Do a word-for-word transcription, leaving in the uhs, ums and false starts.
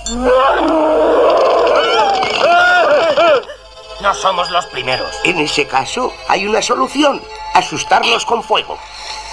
No somos los primeros. En ese caso, hay una solución. Asustarlos con fuego.